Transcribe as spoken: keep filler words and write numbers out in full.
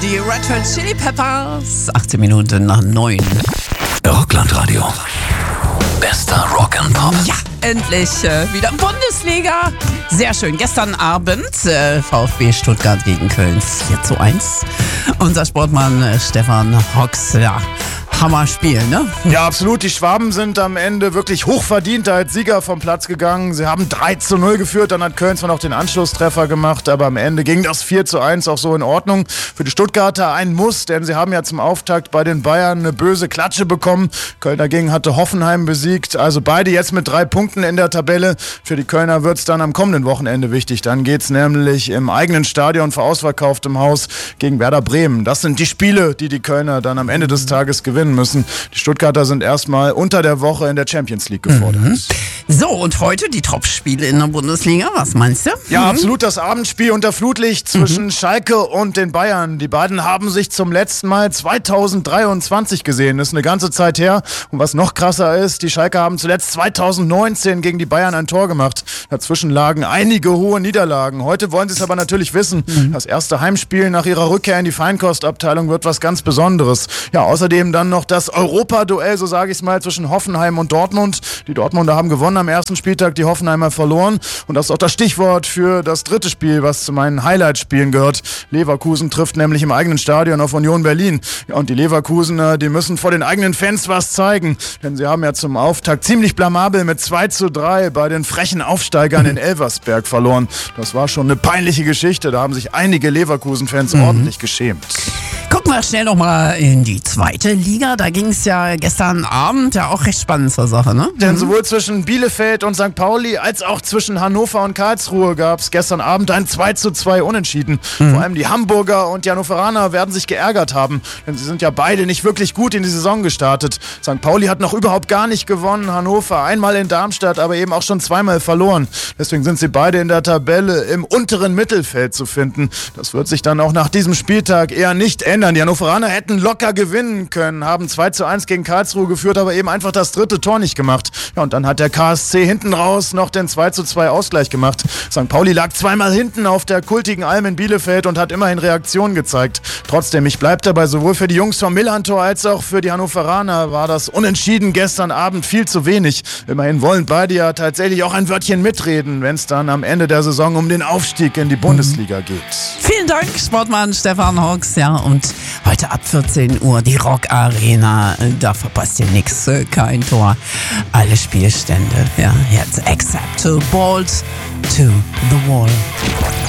Die Red Hot Chili Peppers. achtzehn Minuten nach neun. Rockland-Radio. Bester Rock'n'Pop. Ja, endlich äh, wieder Bundesliga. Sehr schön. Gestern Abend äh, VfB Stuttgart gegen Köln vier zu eins. Unser Sportmann äh, Stefan Hocks, ja, Hammer-Spiel, ne? Ja, absolut. Die Schwaben sind am Ende wirklich hochverdient als Sieger vom Platz gegangen. Sie haben drei zu null geführt, dann hat Köln zwar noch den Anschlusstreffer gemacht, aber am Ende ging das vier zu eins auch so in Ordnung. Für die Stuttgarter ein Muss, denn sie haben ja zum Auftakt bei den Bayern eine böse Klatsche bekommen. Köln dagegen hatte Hoffenheim besiegt. Also beide jetzt mit drei Punkten in der Tabelle. Für die Kölner wird es dann am kommenden Wochenende wichtig. Dann geht es nämlich im eigenen Stadion vor ausverkauftem Haus gegen Werder Bremen. Das sind die Spiele, die die Kölner dann am Ende des Tages gewinnen müssen. Die Stuttgarter sind erstmal unter der Woche in der Champions League gefordert. Mhm. So, und heute die Topspiele in der Bundesliga. Was meinst du? Ja, mhm. absolut. Das Abendspiel unter Flutlicht zwischen mhm. Schalke und den Bayern. Die beiden haben sich zum letzten Mal zweitausenddreiundzwanzig gesehen. Das ist eine ganze Zeit her. Und was noch krasser ist, die Schalke haben zuletzt zweitausendneunzehn gegen die Bayern ein Tor gemacht. Dazwischen lagen einige hohe Niederlagen. Heute wollen sie es aber natürlich wissen. Mhm. Das erste Heimspiel nach ihrer Rückkehr in die Feinkostabteilung wird was ganz Besonderes. Ja, außerdem dann noch das Europa-Duell, so sage ich es mal, zwischen Hoffenheim und Dortmund. Die Dortmunder haben gewonnen am ersten Spieltag, die Hoffenheimer verloren. Und das ist auch das Stichwort für das dritte Spiel, was zu meinen Highlight-Spielen gehört. Leverkusen trifft nämlich im eigenen Stadion auf Union Berlin. Ja, und die Leverkusener, die müssen vor den eigenen Fans was zeigen. Denn sie haben ja zum Auftakt ziemlich blamabel mit zwei zu drei bei den frechen Aufsteigern in Elversberg verloren. Das war schon eine peinliche Geschichte. Da haben sich einige Leverkusen-Fans mhm. ordentlich geschämt. Gucken wir schnell nochmal in die zweite Liga. Da ging es ja gestern Abend ja auch recht spannend zur Sache, ne? Denn sowohl zwischen Bielefeld und Sankt Pauli als auch zwischen Hannover und Karlsruhe gab es gestern Abend ein zwei zu zwei Unentschieden. Mhm. Vor allem die Hamburger und die Hannoveraner werden sich geärgert haben, denn sie sind ja beide nicht wirklich gut in die Saison gestartet. Sankt Pauli hat noch überhaupt gar nicht gewonnen, Hannover einmal in Darmstadt, aber eben auch schon zweimal verloren. Deswegen sind sie beide in der Tabelle im unteren Mittelfeld zu finden. Das wird sich dann auch nach diesem Spieltag eher nicht ändern. Die Hannoveraner hätten locker gewinnen können, haben zwei zu eins gegen Karlsruhe geführt, aber eben einfach das dritte Tor nicht gemacht. Ja, und dann hat der K S C hinten raus noch den zwei zu zwei Ausgleich gemacht. Sankt Pauli lag zweimal hinten auf der kultigen Alm in Bielefeld und hat immerhin Reaktion gezeigt. Trotzdem, ich bleibe dabei, sowohl für die Jungs vom Millantor als auch für die Hannoveraner war das Unentschieden gestern Abend viel zu wenig. Immerhin wollen beide ja tatsächlich auch ein Wörtchen mitreden, wenn es dann am Ende der Saison um den Aufstieg in die Bundesliga geht. Vielen Dank, Sportmann Stefan Hocks. Ja, und heute ab vierzehn Uhr die Rock Arena. Da verpasst ihr nichts, kein Tor. Alle Spielstände. Ja, jetzt accept to bolt to the wall.